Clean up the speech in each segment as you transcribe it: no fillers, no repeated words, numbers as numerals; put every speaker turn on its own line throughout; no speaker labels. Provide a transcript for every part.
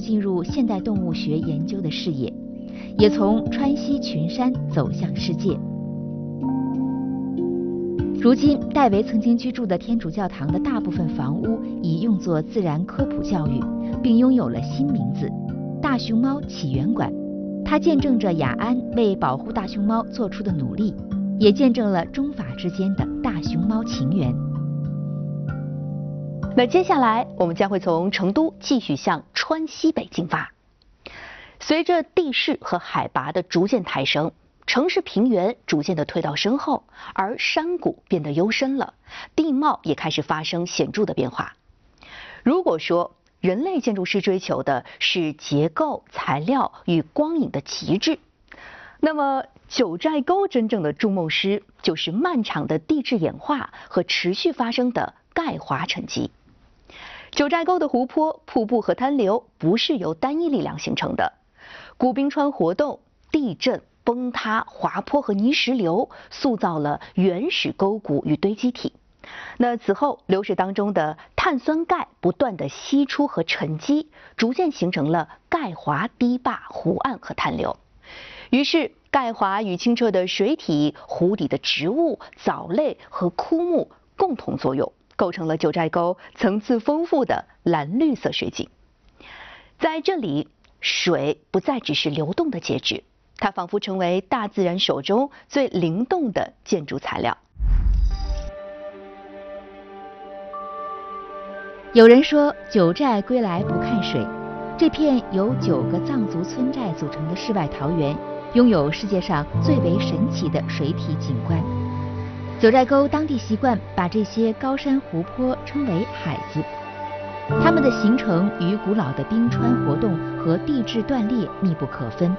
进入现代动物学研究的视野，也从川西群山走向世界。如今，戴维曾经居住的天主教堂的大部分房屋已用作自然科普教育，并拥有了新名字——大熊猫起源馆。它见证着雅安为保护大熊猫做出的努力，也见证了中法之间的大熊猫情缘。
那接下来，我们将会从成都继续向川西北进发。随着地势和海拔的逐渐抬升，城市平原逐渐的退到身后，而山谷变得幽深了，地貌也开始发生显著的变化。如果说人类建筑师追求的是结构、材料与光影的极致，那么九寨沟真正的筑梦师就是漫长的地质演化和持续发生的钙华沉积。九寨沟的湖泊、瀑布和滩流不是由单一力量形成的，古冰川活动、地震、崩塌、滑坡和泥石流塑造了原始沟谷与堆积体。那此后，流水当中的碳酸钙不断的析出和沉积，逐渐形成了钙华堤坝、湖岸和滩流。于是，钙华与清澈的水体、湖底的植物、藻类和枯木共同作用，构成了九寨沟层次丰富的蓝绿色水景。在这里，水不再只是流动的介质，它仿佛成为大自然手中最灵动的建筑材料。
有人说，九寨归来不看水。这片由9个藏族村寨组成的世外桃源，拥有世界上最为神奇的水体景观。九寨沟当地习惯把这些高山湖泊称为海子，它们的形成与古老的冰川活动和地质断裂密不可分。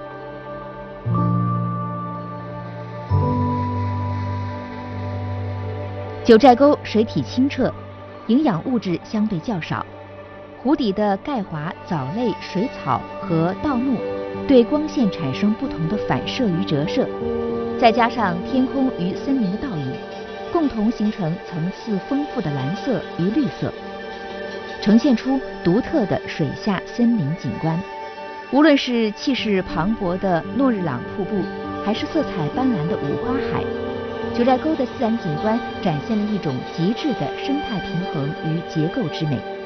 九寨沟水体清澈，营养物质相对较少，湖底的钙华、藻类、水草和稻木对光线产生不同的反射与折射，再加上天空与森林的倒影，共同形成层次丰富的蓝色与绿色，呈现出独特的水下森林景观。无论是气势磅礴的诺日朗瀑布，还是色彩斑斓的五花海，九寨沟的自然景观展现了一种极致的生态平衡与结构之美。